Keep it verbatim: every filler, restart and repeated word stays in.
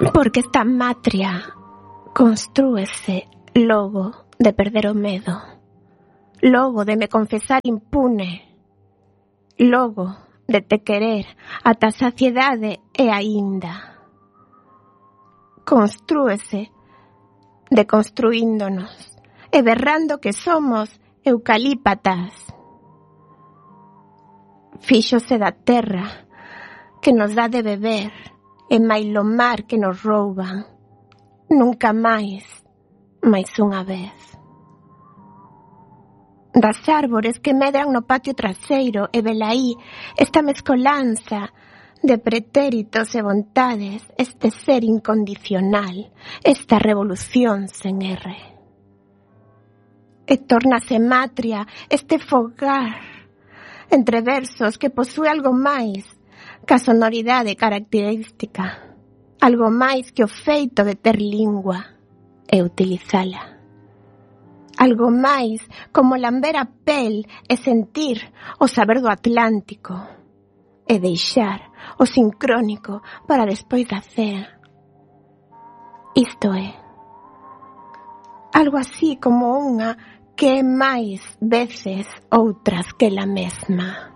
Porque esta matria constrúese logo de perder o medo, logo de me confesar impune, logo de te querer ata a saciedade e aínda. Constrúese deconstruíndonos e berrando que somos eucalípatas. Fíxose da terra que nos dá de beber e mailo mar que nos rouban. Nunca máis, máis unha vez. Das árbores que medran no patio traseiro e velaí esta mescolanza de pretéritos e vontades, este ser incondicional, esta revolución sen R. E tórnase matria este fogar entre versos que posúe algo máis ca sonoridade característica, algo máis que o feito de ter lingua e utilizala. Algo máis como lamber a pel e sentir o saber do Atlántico e deixar o sincrónico para despois da cea. Isto é algo así como unha que é máis veces outras que la mesma.